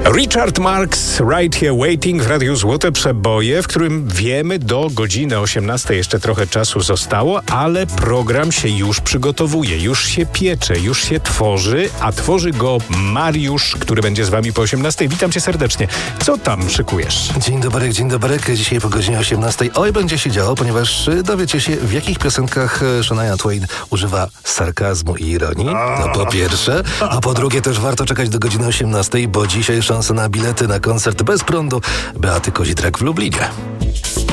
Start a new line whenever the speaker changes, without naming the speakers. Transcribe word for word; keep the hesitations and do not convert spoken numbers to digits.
Richard Marx, Right Here Waiting w Radiu Złote Przeboje, w którym wiemy, do godziny osiemnastej jeszcze trochę czasu zostało, ale program się już przygotowuje, już się piecze, już się tworzy, a tworzy go Mariusz, który będzie z wami po osiemnastej. Witam cię serdecznie. Co tam szykujesz?
Dzień dobry, dzień dobry. Dzisiaj po godzinie osiemnastej oj będzie się działo, ponieważ dowiecie się, w jakich piosenkach Shania Twain używa sarkazmu i ironii. To po pierwsze. A po drugie też warto czekać do godziny osiemnastej, bo dzisiaj szansa na bilety na koncert bez prądu Beaty Kozidrak w Lublinie.